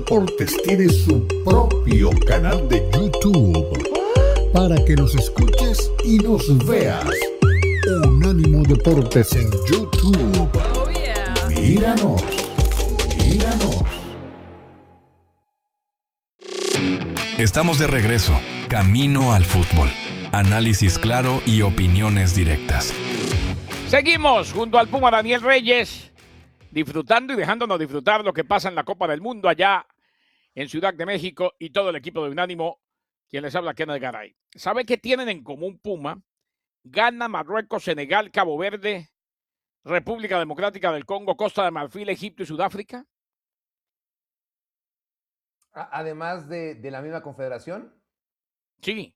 Deportes tiene su propio canal de YouTube para que nos escuches y nos veas. Unánimo Deportes en YouTube. Oh, yeah. Míranos, míranos. Estamos de regreso, camino al fútbol. Análisis claro y opiniones directas. Seguimos junto al Puma Daniel Reyes, disfrutando y dejándonos disfrutar lo que pasa en la Copa del Mundo allá en Ciudad de México y todo el equipo de Unánimo, quien les habla, Kenneth Garay. ¿Sabe qué tienen en común, Puma? Ghana, Marruecos, Senegal, Cabo Verde, República Democrática del Congo, Costa de Marfil, Egipto y Sudáfrica. Además de la misma confederación. Sí.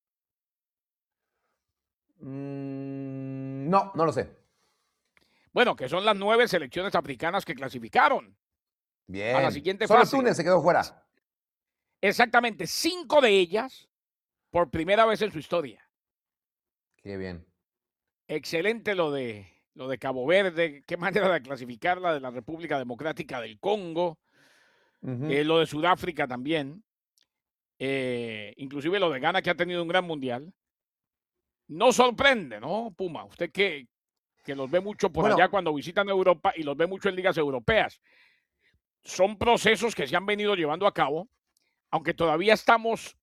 No lo sé. Bueno, que son las 9 selecciones africanas que clasificaron Bien. a la siguiente Solo fase. Túnez se quedó fuera. Exactamente, 5 de ellas por primera vez en su historia. Qué bien. Excelente lo de Cabo Verde, qué manera de clasificarla de la República Democrática del Congo, lo de Sudáfrica también, inclusive lo de Ghana, que ha tenido un gran mundial. No sorprende, ¿no, Puma? Usted que los ve mucho por allá cuando visitan Europa y los ve mucho en ligas europeas. Son procesos que se han venido llevando a cabo, aunque todavía estamos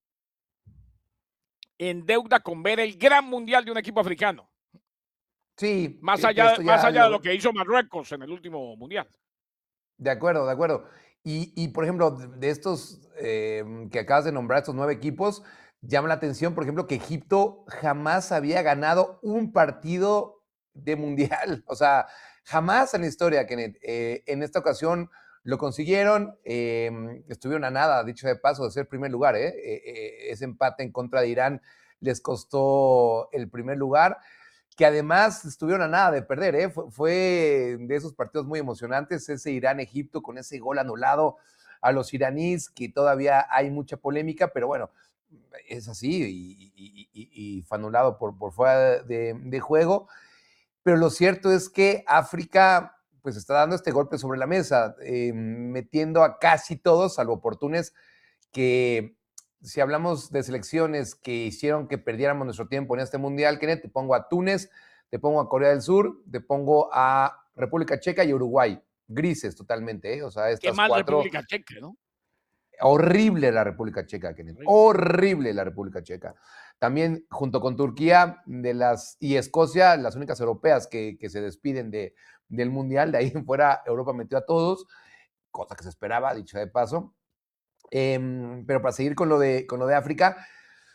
en deuda con ver el gran mundial de un equipo africano. Sí. Más allá de lo que hizo Marruecos en el último mundial. De acuerdo. Y por ejemplo, de estos que acabas de nombrar, estos 9 equipos, llama la atención, por ejemplo, que Egipto jamás había ganado un partido de mundial. O sea, jamás en la historia, Kenneth. En esta ocasión lo consiguieron, estuvieron a nada, dicho de paso, de ser primer lugar. Ese empate en contra de Irán les costó el primer lugar, que además estuvieron a nada de perder. Fue de esos partidos muy emocionantes, ese Irán-Egipto con ese gol anulado a los iraníes, que todavía hay mucha polémica, pero bueno, es así y fue anulado por fuera de juego. Pero lo cierto es que África pues está dando este golpe sobre la mesa, metiendo a casi todos, salvo por Túnez, que si hablamos de selecciones que hicieron que perdiéramos nuestro tiempo en este mundial, Kenneth, te pongo a Túnez, te pongo a Corea del Sur, te pongo a República Checa y Uruguay. Grises totalmente, ¿eh? O sea, estas Qué mal 4... República Checa, ¿no? Horrible la República Checa, Kenneth. Horrible la República Checa. También junto con Turquía y Escocia, las únicas europeas que se despiden del Mundial. De ahí en fuera, Europa metió a todos, cosa que se esperaba, dicho de paso. Pero para seguir con lo de África,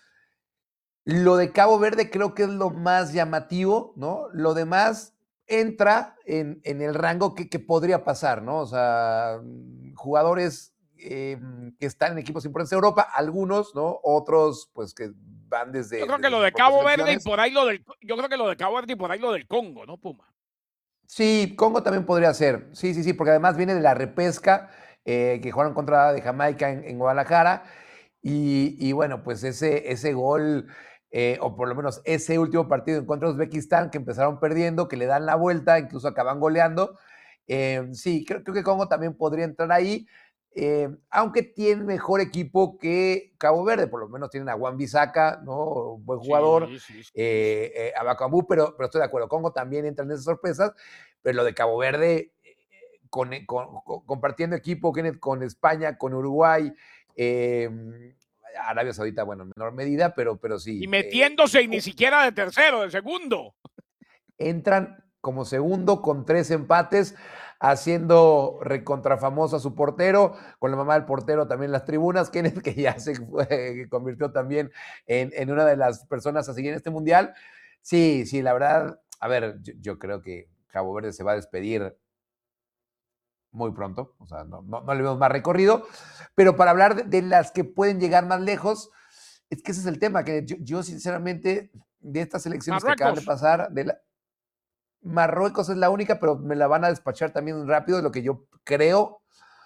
lo de Cabo Verde creo que es lo más llamativo, ¿no? Lo demás entra en el rango que podría pasar, ¿no? O sea, jugadores que están en equipos importantes de Europa, algunos, ¿no? Otros, pues que van desde... Yo creo que lo de Cabo Verde y por ahí lo del Congo, ¿no, Puma? Sí, Congo también podría ser. Sí, porque además viene de la repesca que jugaron contra de Jamaica en Guadalajara. Y bueno, pues ese gol, o por lo menos ese último partido en contra de Uzbekistán, que empezaron perdiendo, que le dan la vuelta, incluso acaban goleando. Sí, creo que Congo también podría entrar ahí. Aunque tiene mejor equipo que Cabo Verde, por lo menos tienen a Wan-Bissaka, ¿no? Buen jugador, a Bakambu, pero estoy de acuerdo, Congo también entra en esas sorpresas, pero lo de Cabo Verde, compartiendo equipo con España, con Uruguay, Arabia Saudita, bueno, en menor medida, pero sí. Y metiéndose y ni siquiera de tercero, de segundo. Entran como segundo con 3 empates, haciendo recontrafamoso a su portero, con la mamá del portero también en las tribunas, Kenneth, que ya se convirtió también en una de las personas a seguir en este mundial. Sí, la verdad, a ver, yo creo que Cabo Verde se va a despedir muy pronto, o sea, no le vemos más recorrido, pero para hablar de las que pueden llegar más lejos, es que ese es el tema, que yo sinceramente, de estas elecciones que acaban de pasar, Marruecos es la única, pero me la van a despachar también rápido, lo que yo creo.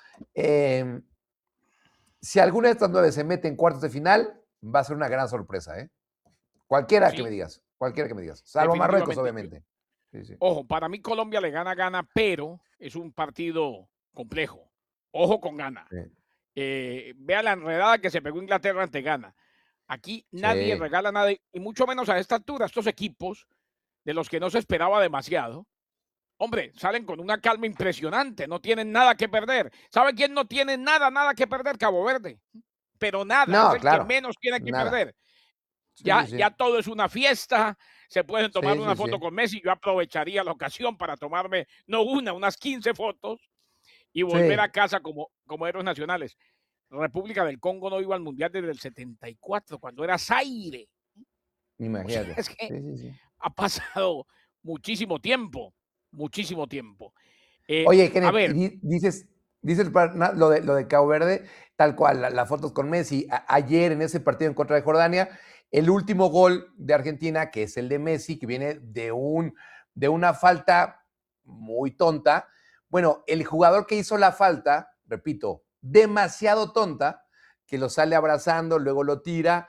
Si alguna de estas 9 se mete en cuartos de final, va a ser una gran sorpresa, ¿eh? Cualquiera que me digas, salvo Marruecos, obviamente. Sí. Ojo, para mí Colombia le gana, pero es un partido complejo. Ojo con Ghana. Vea la enredada que se pegó Inglaterra ante Ghana. Aquí nadie Sí. regala nada, y mucho menos a esta altura. Estos equipos de los que no se esperaba demasiado, hombre, salen con una calma impresionante, no tienen nada que perder. ¿Sabe quién no tiene nada que perder? Cabo Verde. Pero nada, es No, el que claro, menos tiene que nada. perder. Sí, Ya, sí, ya sí. todo es una fiesta, se pueden tomar Sí, una sí, foto sí. con Messi. Yo aprovecharía la ocasión para tomarme, no una, unas 15 fotos y volver a Sí, casa como héroes nacionales. República del Congo no iba al Mundial desde el 74, cuando era Zaire. O sea, imagínate. es que Sí, sí, sí. ha pasado muchísimo tiempo, muchísimo tiempo. Oye, A Kenneth, y ver, dices lo de Cabo Verde, tal cual, las fotos con Messi. Ayer en ese partido en contra de Jordania, el último gol de Argentina, que es el de Messi, que viene de una falta muy tonta. Bueno, el jugador que hizo la falta, repito, demasiado tonta, que lo sale abrazando, luego lo tira,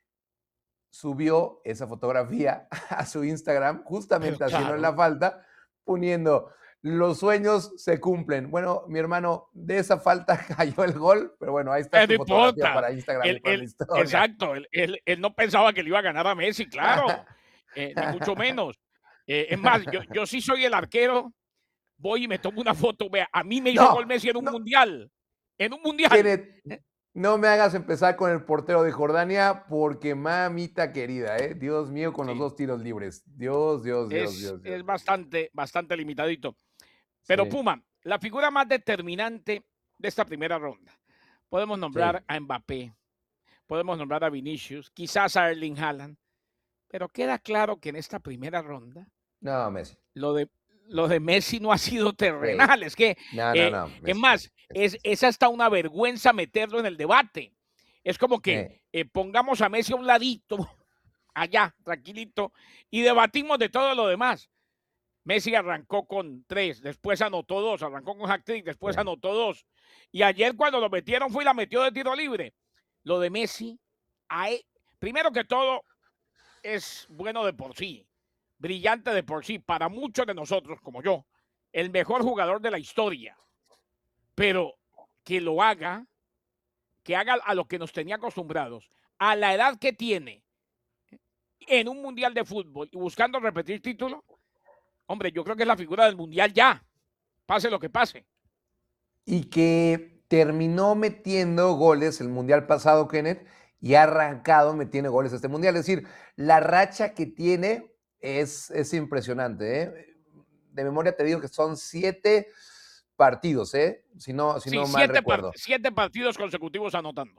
subió esa fotografía a su Instagram, pero justamente haciendo la claro, falta, poniendo, los sueños se cumplen. Bueno, mi hermano, de esa falta cayó el gol, pero bueno, ahí está no tu fotografía importa. para Instagram y Él, para la él, historia. exacto, él no pensaba que le iba a ganar a Messi, claro, ni mucho menos. Es más, yo sí soy el arquero, voy y me tomo una foto. Vea, a mí me hizo No, gol Messi en un no, mundial. En un mundial. Kenneth, no me hagas empezar con el portero de Jordania, porque mamita querida, Dios mío, con los Sí, dos tiros libres. Dios, Dios, Dios, Dios, Dios, es Dios. bastante limitadito. Pero Sí, Puma, la figura más determinante de esta primera ronda. Podemos nombrar sí. a Mbappé, podemos nombrar a Vinicius, quizás a Erling Haaland, pero queda claro que en esta primera ronda No, Messi. lo de, lo de Messi no ha sido Sí. terrenal. Es que, No, no, no, es Messi, más, Messi, Messi, Messi. es hasta una vergüenza meterlo en el debate. Es como que Sí. pongamos a Messi a un ladito, allá, tranquilito, y debatimos de todo lo demás. Messi arrancó con 3, después anotó 2, arrancó con hat-trick, después Sí. anotó 2. Y ayer cuando lo metieron fue y la metió de tiro libre. Lo de Messi, primero que todo, es bueno de por sí, brillante de por sí, para muchos de nosotros, como yo, el mejor jugador de la historia. Pero que lo haga, que haga a lo que nos tenía acostumbrados, a la edad que tiene, en un mundial de fútbol y buscando repetir título, hombre, yo creo que es la figura del mundial ya, pase lo que pase. Y que terminó metiendo goles el mundial pasado, Kenneth, y ha arrancado metiendo goles este mundial. Es decir, la racha que tiene es impresionante. De memoria te digo que son 7 partidos, si no Sí, mal recuerdo. 7 partidos consecutivos anotando.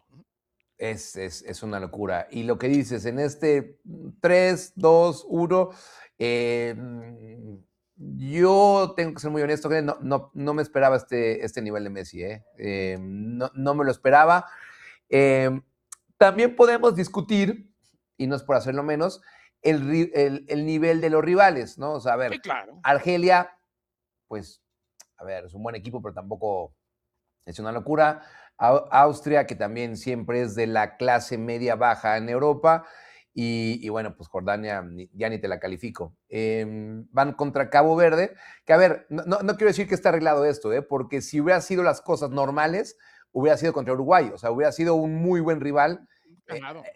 Es una locura. Y lo que dices, en este 3-2-1, yo tengo que ser muy honesto, que no me esperaba este nivel de Messi, no me lo esperaba. Eh, También podemos discutir, y no es por hacerlo menos, el nivel de los rivales, ¿no? O sea, a Sí, ver, claro. Argelia, pues, a ver, es un buen equipo, pero tampoco es una locura. Austria, que también siempre es de la clase media baja en Europa. Y bueno, pues Jordania ya ni te la califico. Van contra Cabo Verde, que a ver, no quiero decir que está arreglado esto, porque si hubiera sido las cosas normales, hubiera sido contra Uruguay, o sea, hubiera sido un muy buen rival Claro.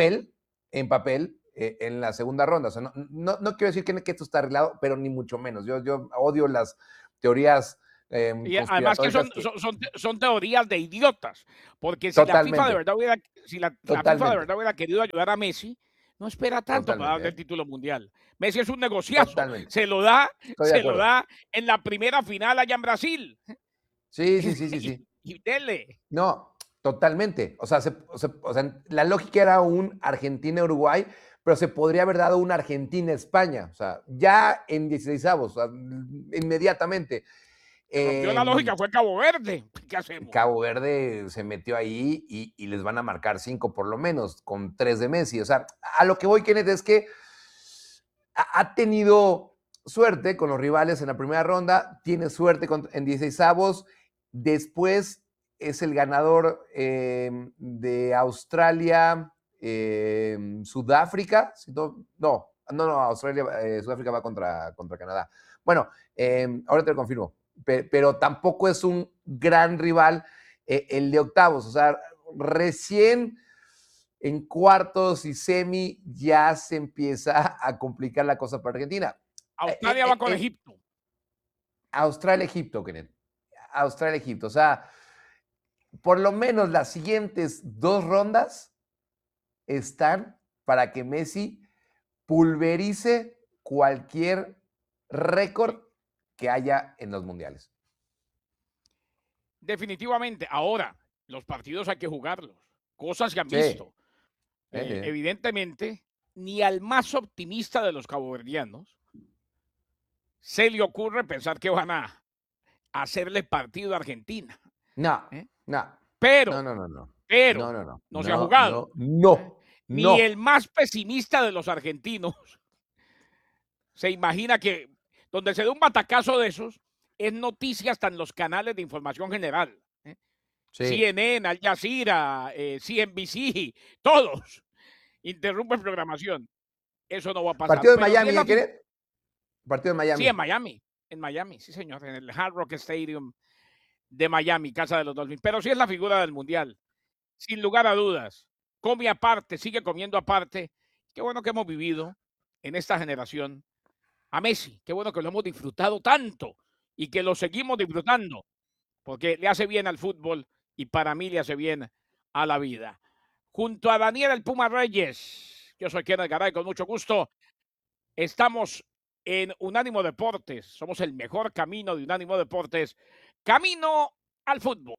en la segunda ronda. O sea, no quiero decir que esto está arreglado, pero ni mucho menos. Yo odio las teorías Y además que conspiratóricas que son teorías de idiotas, porque si la FIFA de totalmente, verdad hubiera, si la FIFA de totalmente, verdad hubiera querido ayudar a Messi, no espera tanto para totalmente, darle el título mundial. Messi es un negociazo, totalmente. se lo da, Estoy de acuerdo. en la primera final allá en Brasil. Sí, sí, sí, sí, sí. Y dele. No, totalmente. O sea, la lógica era un Argentina-Uruguay, pero se podría haber dado un Argentina-España. O sea, ya en 16avos, o sea, inmediatamente. Que rompió la Eh, lógica fue Cabo Verde. ¿Qué hacemos? Cabo Verde se metió ahí y les van a marcar 5 por lo menos, con 3 de Messi. O sea, a lo que voy, Kenneth, es que ha tenido suerte con los rivales en la primera ronda, tiene suerte en 16avos, después es el ganador de Australia, Sudáfrica, Australia, Sudáfrica va contra Canadá. Bueno, ahora te lo confirmo, pero tampoco es un gran rival el de octavos. O sea, recién en cuartos y semi ya se empieza a complicar la cosa para Argentina. Australia va con Egipto. Australia-Egipto, Kenneth. Australia-Egipto. O sea, por lo menos las siguientes 2 rondas están para que Messi pulverice cualquier récord que haya en los mundiales. Definitivamente. Ahora, los partidos hay que jugarlos. Cosas que han visto. Evidentemente, ni al más optimista de los caboverdianos se le ocurre pensar que van a hacerle partido a Argentina. No. Pero no se ha jugado. Ni el más pesimista de los argentinos se imagina que donde se dé un batacazo de esos es noticia hasta en los canales de información general. CNN, Al Jazeera, CNBC, todos interrumpen programación. Eso no va a pasar. ¿Partido de Miami, ¿qué? ¿Partido de Miami? Sí, en Miami, sí señor, en el Hard Rock Stadium de Miami, casa de los Dolphins. Pero sí es la figura del Mundial, sin lugar a dudas. Come aparte, sigue comiendo aparte. Qué bueno que hemos vivido en esta generación a Messi. Qué bueno que lo hemos disfrutado tanto y que lo seguimos disfrutando, porque le hace bien al fútbol y para mí le hace bien a la vida. Junto a Daniel el Puma Reyes, yo soy Kenneth Garay, con mucho gusto. Estamos en Unánimo Deportes. Somos el mejor camino de Unánimo Deportes. Camino al fútbol.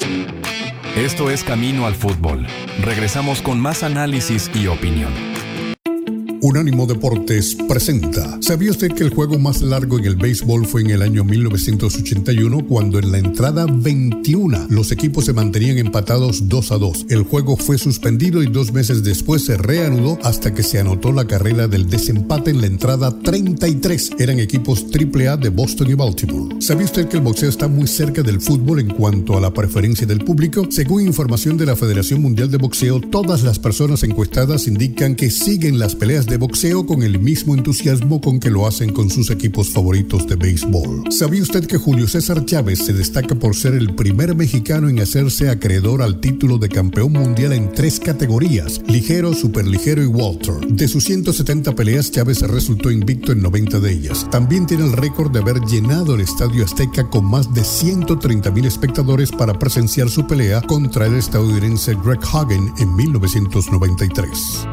Esto es Camino al Fútbol. Regresamos con más análisis y opinión. Unánimo Deportes presenta. ¿Sabía usted que el juego más largo en el béisbol fue en el año 1981, cuando en la entrada 21 los equipos se mantenían empatados 2-2? El juego fue suspendido y 2 meses después se reanudó hasta que se anotó la carrera del desempate en la entrada 33. Eran equipos AAA de Boston y Baltimore. ¿Sabía usted que el boxeo está muy cerca del fútbol en cuanto a la preferencia del público? Según información de la Federación Mundial de Boxeo, todas las personas encuestadas indican que siguen las peleas de boxeo con el mismo entusiasmo con que lo hacen con sus equipos favoritos de béisbol. ¿Sabía usted que Julio César Chávez se destaca por ser el primer mexicano en hacerse acreedor al título de campeón mundial en 3 categorías: ligero, superligero y welter? De sus 170 peleas, Chávez resultó invicto en 90 de ellas. También tiene el récord de haber llenado el Estadio Azteca con más de 130,000 espectadores para presenciar su pelea contra el estadounidense Greg Hagen en 1993.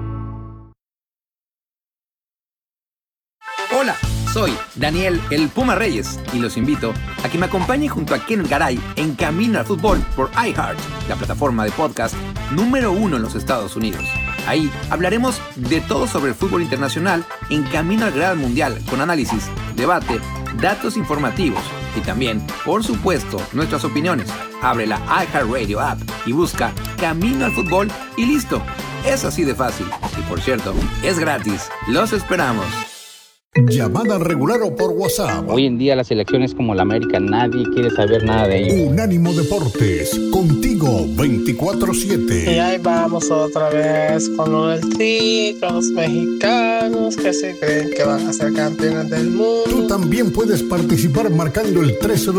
Hola, soy Daniel el Puma Reyes y los invito a que me acompañen junto a Kenneth Garay en Camino al Fútbol por iHeart, la plataforma de podcast número 1 en los Estados Unidos. Ahí hablaremos de todo sobre el fútbol internacional en Camino al Gran Mundial, con análisis, debate, datos informativos y también, por supuesto, nuestras opiniones. Abre la iHeartRadio app y busca Camino al Fútbol y listo. Es así de fácil. Y por cierto, es gratis. Los esperamos. Llamada regular o por WhatsApp. Hoy en día las elecciones como la América, nadie quiere saber nada de ello. Unánimo Deportes, contigo 24/7. Y ahí vamos otra vez con lo del Tri, con los mexicanos que se creen que van a ser campeones del mundo. Tú también puedes participar marcando el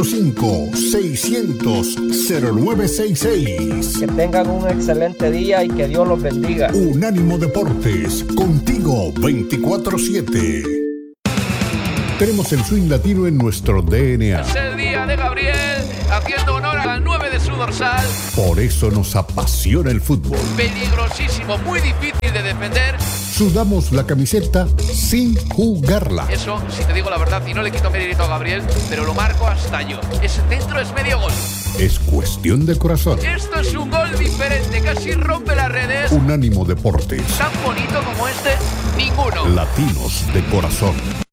305-600-0966. Que tengan un excelente día y que Dios los bendiga. Unánimo Deportes, contigo 24/7. Tenemos el swing latino en nuestro DNA. Es el día de Gabriel, haciendo honor al 9 de su dorsal. Por eso nos apasiona el fútbol. Peligrosísimo, muy difícil de defender. Sudamos la camiseta sin jugarla. Eso, si te digo la verdad, y no le quito mérito a Gabriel, pero lo marco hasta yo. Ese centro es medio gol. Es cuestión de corazón. Esto es un gol diferente, casi rompe las redes. Unánimo Deportes. Tan bonito como este, ninguno. Latinos de corazón.